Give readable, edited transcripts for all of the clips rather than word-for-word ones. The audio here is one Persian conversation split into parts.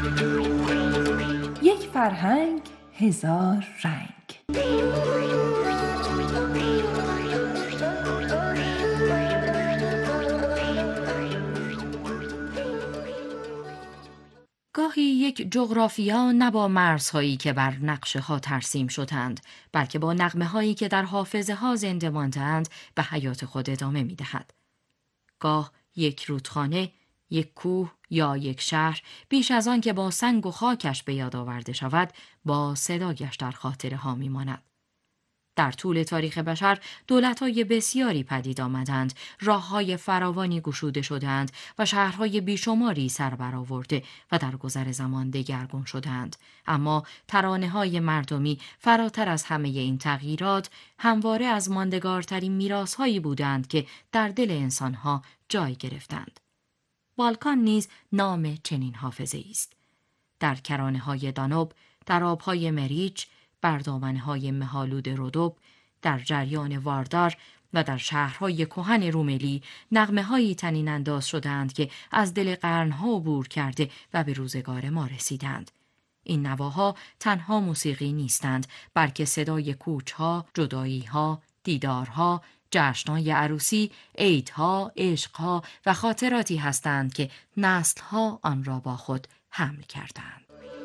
یک فرهنگ، هزار رنگ. گاهی یک جغرافیا نه با مرزهایی که بر نقشه ها ترسیم شدند، بلکه با نغمه هایی که در حافظه ها زنده مانده‌اند به حیات خود ادامه می دهد. گاه یک رودخانه، یک کوه یا یک شهر بیش از آن که با سنگ و خاکش به یاد آورده شود، با صدایش در خاطره ها می ماند. در طول تاریخ بشر دولت‌های بسیاری پدید آمدند، راه‌های فراوانی گشوده شدند و شهرهای بیشماری سر برآورده و در گذر زمان دگرگون شدند. اما ترانه‌های مردمی فراتر از همه این تغییرات همواره از ماندگارترین میراث‌هایی بودند که در دل انسان‌ها جای گرفتند. بالکان نیز نام چنین حافظه‌ای است. در کرانه‌های دانوب، در آب‌های مریچ، بر دامنه‌های مه‌آلود رودوب، در جریان واردار و در شهرهای کهن روملی نغمه‌هایی طنین انداز شدند که از دل قرن‌ها عبور کرده و به روزگار ما رسیدند. این نواها تنها موسیقی نیستند، بلکه صدای کوچ‌ها، جدایی‌ها، دیدارها، جشن‌های عروسی، عیدها، عشق‌ها و خاطراتی هستند که نسل‌ها آن را با خود حمل کردند.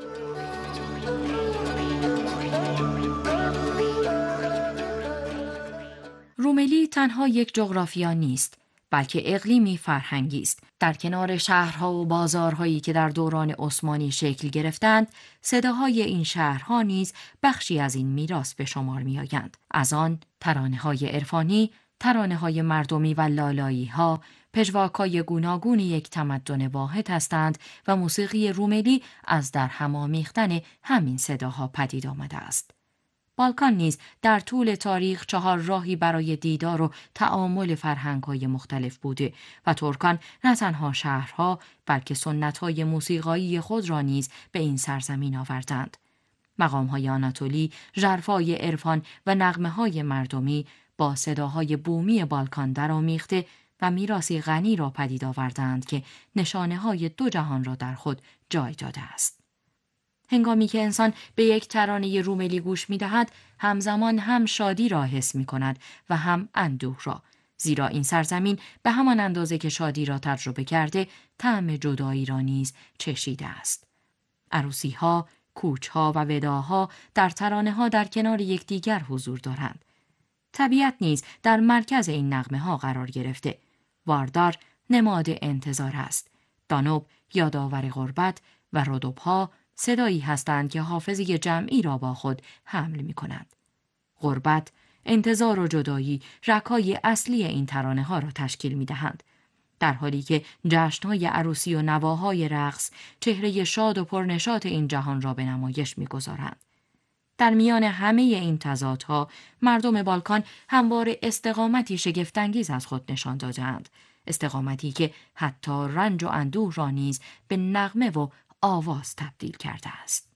روملی تنها یک جغرافیا نیست، بلکه اقلیمی فرهنگی است. در کنار شهرها و بازارهایی که در دوران عثمانی شکل گرفتند، صداهای این شهرها نیز بخشی از این میراث به شمار می‌آیند. از آن ترانه‌های عرفانی، ترانه‌های مردمی و لالایی‌ها، پژواک‌های گوناگون یک تمدن واحد هستند و موسیقی روملی از در هم آمیختن همین صداها پدید آمده است. بالکان نیز در طول تاریخ چهار راهی برای دیدار و تعامل فرهنگ‌های مختلف بوده و ترکان نه تنها شهرها بلکه سنت‌های موسیقایی خود را نیز به این سرزمین آوردند. مقام‌های آناتولی، ژرفای عرفان و نغمه‌های مردمی با صداهای بومی بالکان درآمیخته و میراثی غنی را پدید آوردند که نشانه‌های دو جهان را در خود جای داده است. هنگامی که انسان به یک ترانه روملی گوش می دهد، همزمان هم شادی را حس می کند و هم اندوه را، زیرا این سرزمین به همان اندازه که شادی را تجربه کرده، طعم جدایی را نیز چشیده است. عروسی ها، کوچ ها و وداها در ترانه ها در کنار یکدیگر حضور دارند. طبیعت نیز در مرکز این نغمه ها قرار گرفته. واردار نماد انتظار است. دانوب یادآور غربت و رودوب ها صدایی هستند که حافظه جمعی را با خود حمل می کنند. غربت، انتظار و جدایی رکای اصلی این ترانه ها را تشکیل می دهند. در حالی که جشن‌های عروسی و نواهای رقص چهره شاد و پرنشاط این جهان را به نمایش می گذارند. در میان همه این تضادها مردم بالکان همواره استقامتی شگفت‌انگیز از خود نشان دادند. استقامتی که حتی رنج و اندوه را نیز به نغمه و آواز تبدیل کرده است.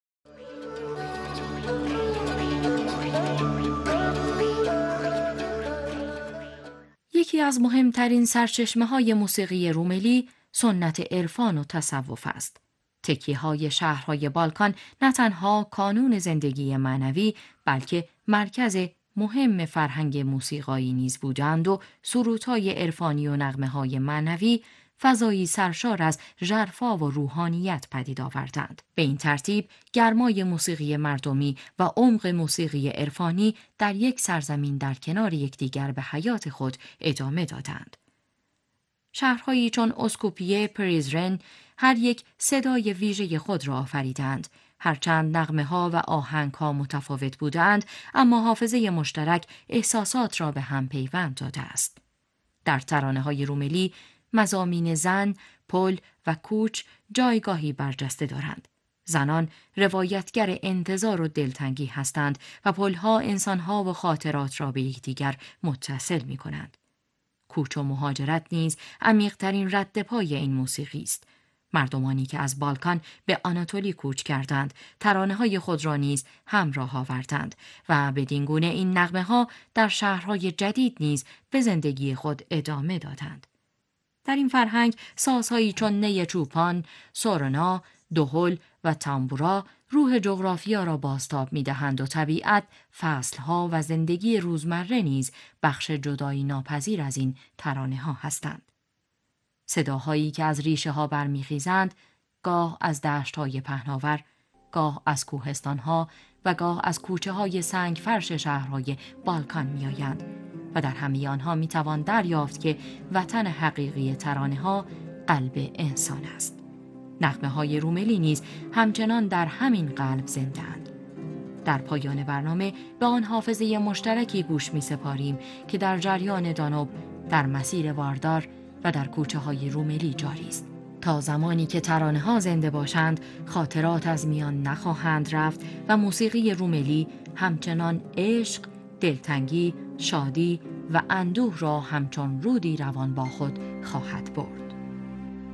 یکی از مهمترین سرچشمه‌های موسیقی روملی سنت عرفان و تصوف است. تکیه‌های شهرهای بالکان نه تنها کانون زندگی معنوی بلکه مرکز مهم فرهنگ موسیقایی نیز بودند و سرودهای عرفانی و نغمه‌های معنوی فضایی سرشار از ژرفا و روحانیت پدید آوردند. به این ترتیب گرمای موسیقی مردمی و عمق موسیقی عرفانی در یک سرزمین در کنار یکدیگر به حیات خود ادامه دادند. شهرهایی چون اسکوپیه، پریزرن هر یک صدای ویژه خود را آفریدند. هرچند نغمه‌ها و آهنگ‌ها متفاوت بودند، اما حافظه مشترک احساسات را به هم پیوند داده است. در ترانه‌های روملی مضامین زن، پل و کوچ جایگاهی برجسته دارند. زنان روایتگر انتظار و دلتنگی هستند و پلها انسانها و خاطرات را به یکدیگر متصل می کنند. کوچ و مهاجرت نیز عمیق‌ترین ردپای این موسیقی است. مردمانی که از بالکان به آناتولی کوچ کردند، ترانه‌های خود را نیز همراه آوردند و بدین گونه این نغمه‌ها در شهرهای جدید نیز به زندگی خود ادامه دادند. در این فرهنگ سازهایی چون نی چوپان، سورنا، دهل و تنبورا روح جغرافیا را بازتاب می‌دهند و طبیعت، فصلها و زندگی روزمره نیز بخش جدایی ناپذیر از این ترانه‌ها هستند. صداهایی که از ریشه‌ها برمیخیزند، گاه از دشت‌های پهناور، گاه از کوهستان‌ها و گاه از کوچه‌های سنگ فرش شهرهای بالکان می‌آیند و در همه آنها می‌توان دریافت که وطن حقیقی ترانه‌ها قلب انسان است. نغمه‌های روملی نیز همچنان در همین قلب زنده‌اند. در پایان برنامه به آن حافظه مشترکی گوش می‌سپاریم که در جریان دانوب، در مسیر واردار و در کوچه‌های روملی جاری است. تا زمانی که ترانه‌ها زنده باشند، خاطرات از میان نخواهند رفت و موسیقی روملی همچنان عشق، دلتنگی، شادی و اندوه را همچون رودی روان با خود خواهد برد.